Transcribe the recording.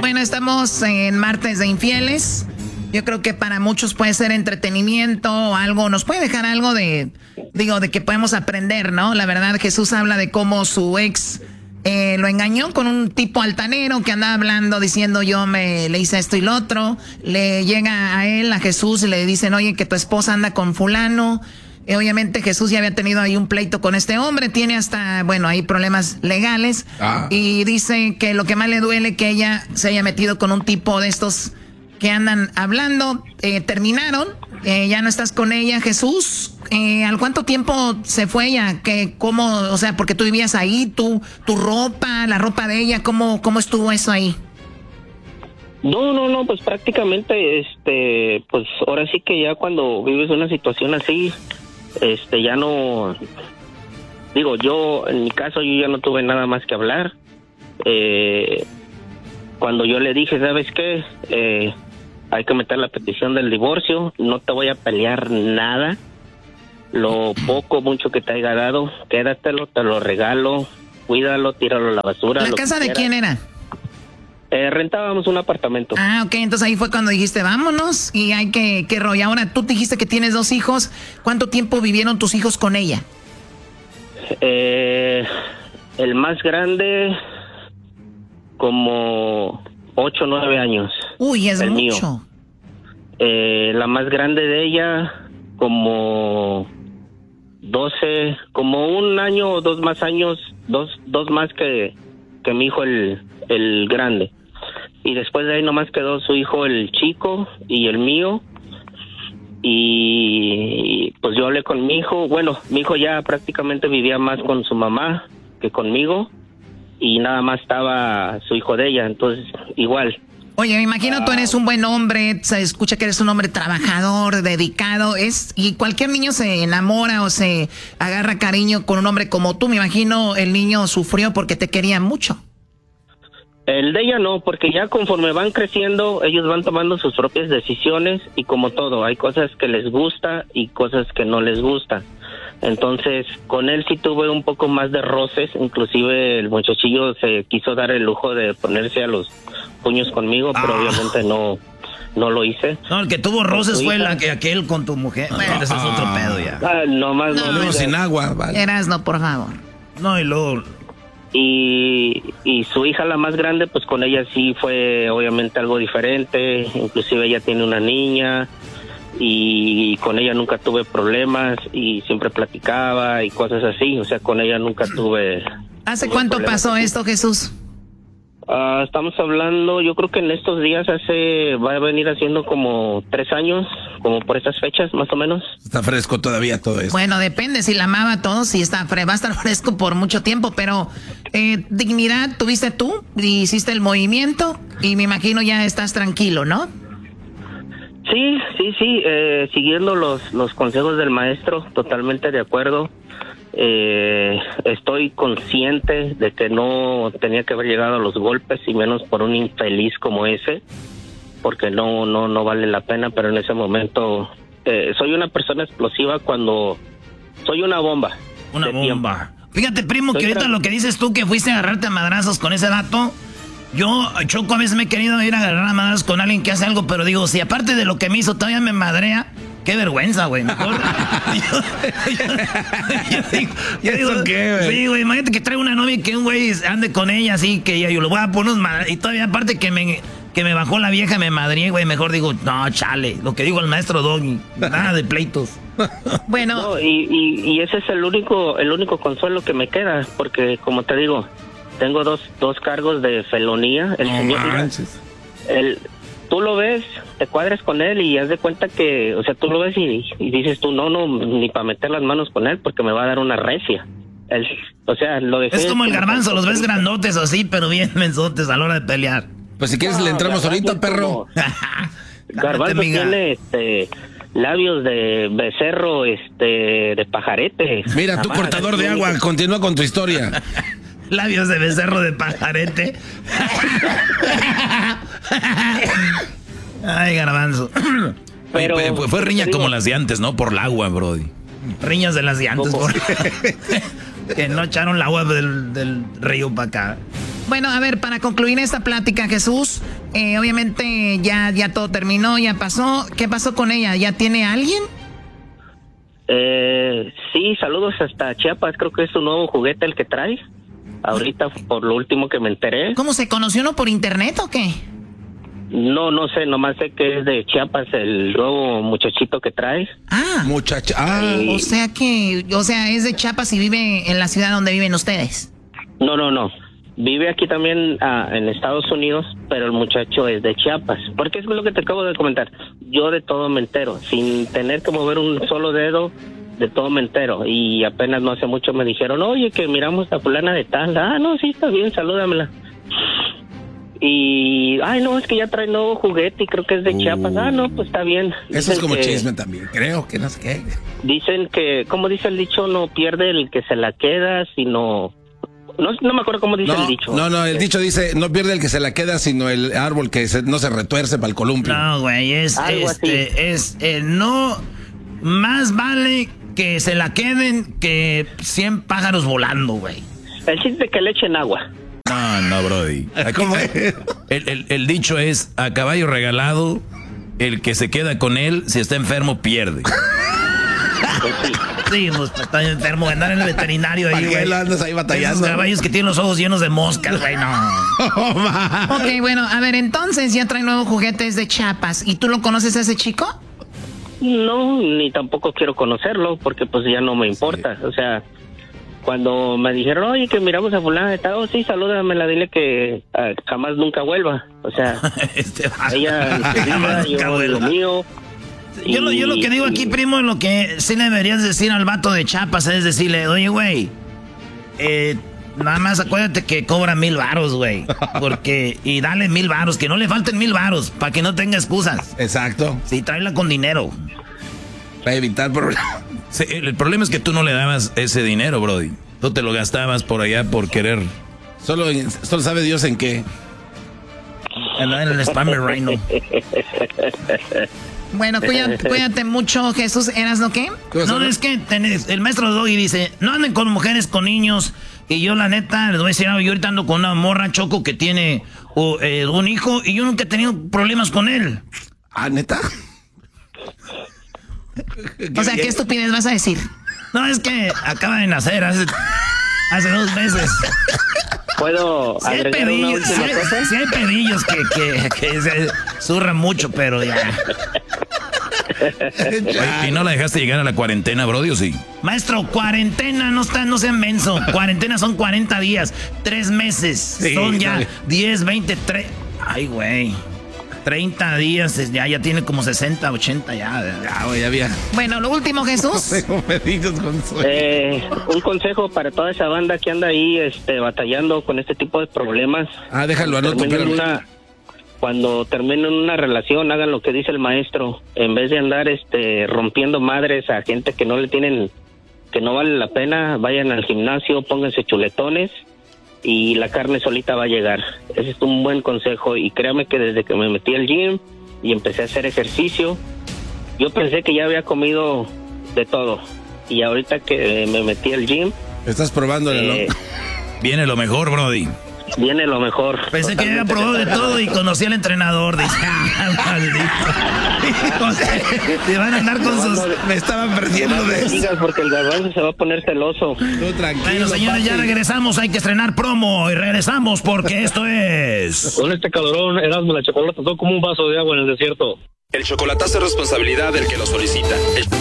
Bueno, estamos en Martes de Infieles. Yo creo que para muchos puede ser entretenimiento o algo, nos puede dejar algo de que podemos aprender, ¿no? La verdad, Jesús habla de cómo su ex lo engañó con un tipo altanero que andaba hablando, diciendo le hice esto y lo otro. Le llega a él, a Jesús, y le dicen, oye, que tu esposa anda con fulano. Obviamente Jesús ya había tenido ahí un pleito con este hombre, tiene hasta, hay problemas legales. Y dice que lo que más le duele que ella se haya metido con un tipo de estos que andan hablando. Terminaron, ya no estás con ella, Jesús. ¿Al cuánto tiempo se fue ella? ¿Cómo, porque tú vivías ahí, tu ropa, la ropa de ella, ¿cómo estuvo eso ahí? No, pues prácticamente, pues ahora sí que ya cuando vives una situación así, ya no, digo, yo, en mi caso, yo ya no tuve nada más que hablar. Cuando yo le dije, ¿sabes qué? Hay que meter la petición del divorcio, no te voy a pelear nada. Lo poco, mucho que te haya dado, quédatelo, te lo regalo, cuídalo, tíralo a la basura. ¿La casa de quién era? Rentábamos un apartamento. Ok, entonces ahí fue cuando dijiste, vámonos, y hay ¿qué rollo? Ahora, tú dijiste que tienes 2 hijos, ¿cuánto tiempo vivieron tus hijos con ella? El más grande, como 8 o 9 años. Uy, es mucho. Mío. La más grande de ella, como 12, como 1 año o 2 más años, dos más que mi hijo el grande. Y después de ahí nomás quedó su hijo el chico y el mío. Y pues yo hablé con mi hijo. Bueno, mi hijo ya prácticamente vivía más con su mamá que conmigo. Y nada más estaba su hijo de ella. Entonces, igual. Oye, me imagino tú eres un buen hombre. Se escucha que eres un hombre trabajador, dedicado. Y cualquier niño se enamora o se agarra cariño con un hombre como tú. Me imagino el niño sufrió porque te quería mucho. El de ella no, porque ya conforme van creciendo, ellos van tomando sus propias decisiones y como todo, hay cosas que les gusta y cosas que no les gusta. Entonces, con él sí tuve un poco más de roces, inclusive el muchachillo se quiso dar el lujo de ponerse a los puños conmigo, pero obviamente no lo hice. No, el que tuvo roces fue aquel con tu mujer. Bueno, ese es otro pedo ya. No, sin agua, vale. Erasno, por favor. No, y luego... Y su hija, la más grande, pues con ella sí fue obviamente algo diferente. Inclusive ella tiene una niña y con ella nunca tuve problemas y siempre platicaba y cosas así. O sea, con ella nunca tuve... ¿Hace cuánto pasó esto, Jesús? Estamos hablando, yo creo que en estos días va a venir haciendo como 3 años, como por estas fechas, más o menos. Está fresco todavía todo esto. Bueno, depende, si la amaba todo, si va a estar fresco por mucho tiempo, pero dignidad tuviste tú, hiciste el movimiento y me imagino ya estás tranquilo, ¿no? Sí, siguiendo los consejos del maestro, totalmente de acuerdo. Estoy consciente de que no tenía que haber llegado a los golpes y menos por un infeliz como ese, porque no vale la pena, pero en ese momento soy una persona explosiva cuando soy una bomba. Una bomba. Fíjate, primo, que ahorita lo que dices tú que fuiste a agarrarte a madrazos con ese vato, yo, Choco, a veces me he querido ir a agarrar a madrazos con alguien que hace algo, pero digo, si aparte de lo que me hizo todavía me madrea, qué vergüenza, güey. Mejor. yo digo, ¿qué, güey? Sí, güey, imagínate que traigo una novia y que un güey ande con ella así, que yo lo voy a poner unos madrazos. Y todavía aparte que me bajó la vieja, me madrié, güey. Mejor digo, no, chale, lo que digo el maestro Doggy, nada de pleitos. Bueno. No, y ese es el único consuelo que me queda, porque como te digo, tengo dos cargos de felonía. El señor, tú lo ves, te cuadras con él y haz de cuenta que, o sea, tú lo ves y dices tú, no, ni para meter las manos con él porque me va a dar una recia. O sea, lo dejé. Es como el garbanzo, los ves grandotes o así, pero bien mensotes a la hora de pelear. Pues si quieres le entramos ahorita, perro. Garbanzo tiene labios de becerro, de pajarete. Mira, tú cortador de agua, continúa con tu historia. Labios de becerro de pajarete. Ay, garbanzo. Pero fue riña como las de antes, ¿no? Por el agua, brody. Riñas de las de antes, que no echaron el agua del río para acá. Bueno, a ver, para concluir esta plática, Jesús, obviamente ya todo terminó, ya pasó. ¿Qué pasó con ella? ¿Ya tiene a alguien? Sí, saludos hasta Chiapas. Creo que es un nuevo juguete el que trae. Ahorita, por lo último que me enteré. ¿Cómo se conoció uno por internet o qué? No sé, nomás sé que es de Chiapas el nuevo muchachito que trae. Muchacha. O sea, es de Chiapas y vive en la ciudad donde viven ustedes. No. Vive aquí también en Estados Unidos, pero el muchacho es de Chiapas. Porque es lo que te acabo de comentar. Yo de todo me entero, sin tener que mover un solo dedo, de todo me entero. Y apenas no hace mucho me dijeron, oye, que miramos a fulana de tal. No, sí, está bien, salúdamela. Y, no, es que ya trae nuevo juguete y creo que es de Chiapas. No, pues está bien. Eso es como chisme también, creo que no sé qué. Dicen que, como dice el dicho, no pierde el que se la queda, sino... No me acuerdo cómo dice el dicho. No, el dicho dice, no pierde el que se la queda, sino el árbol que no se retuerce para el columpio. No, güey, no, más vale que se la queden que 100 pájaros volando, güey. El chiste es que le echen agua. No, brody. ¿Cómo es? El dicho es, a caballo regalado, el que se queda con él, si está enfermo, pierde. Pues sí. Sí, pues está enfermo, andar en el veterinario ahí, güey. Andas ahí batallando. Esos caballos que tienen los ojos llenos de moscas, güey, no. Ok, bueno, a ver, entonces ya trae nuevos juguetes de Chiapas. ¿Y tú lo conoces a ese chico? No, ni tampoco quiero conocerlo, porque pues ya no me importa. Sí. O sea, cuando me dijeron, oye, que miramos a fulana de tal, sí, salúdamela, dile que jamás nunca vuelva. O sea, ella jamás nunca vuelva. Lo mío. Yo lo que digo aquí, primo, es lo que sí le deberías decir al vato de Chiapas, es decirle, oye, güey, nada más acuérdate que cobra 1,000 varos, güey, y dale 1,000 varos, que no le falten 1,000 varos, para que no tenga excusas. Exacto. Sí, tráela con dinero. Para evitar problemas. Sí, el problema es que tú no le dabas ese dinero, brody. Tú te lo gastabas por allá por querer. Solo sabe Dios en qué. En el Spammer Rhino. Bueno, cuídate mucho, Jesús. ¿Eras lo qué? No, es que el maestro Doggy dice, no anden con mujeres, con niños. Y yo, la neta, les voy a decir algo. Yo ahorita ando con una morra, Choco, que tiene un hijo. Y yo nunca he tenido problemas con él. ¿Neta? O sea, ¿qué estupidez vas a decir? No, es que acaba de nacer hace 2 meses. ¿Puedo agregar una última cosa? Sí hay pedillos que se zurran mucho, pero ya. Oye, ¿y no la dejaste llegar a la cuarentena, brody, o sí? Maestro, cuarentena no sean menso. Cuarentena son 40 días, 3 meses. Sí, son ya 10, 20, 3. Ay, güey. 30 días, ya tiene como 60, 80 ya güey, ya había. Bueno, lo último, Jesús. Un consejo para toda esa banda que anda ahí batallando con este tipo de problemas. Déjalo, anoto. Cuando terminen una relación, hagan lo que dice el maestro. En vez de andar rompiendo madres a gente que no vale la pena, vayan al gimnasio, pónganse chuletones y la carne solita va a llegar. Ese es un buen consejo y créame que desde que me metí al gym y empecé a hacer ejercicio, yo pensé que ya había comido de todo y ahorita que me metí al gym... ¿Estás probando Viene lo mejor, brody. Viene lo mejor. Pensé que había probado de todo y conocí al entrenador. Dije, maldito. Te van a andar con sus... Me estaban perdiendo de eso. Porque el garbanzo se va a poner celoso. Tú tranquilo. Bueno, señores, ya regresamos. Hay que estrenar promo y regresamos porque esto es... Con este calorón, Erasmo, la chocolate, todo como un vaso de agua en el desierto. El chocolatazo es responsabilidad del que lo solicita.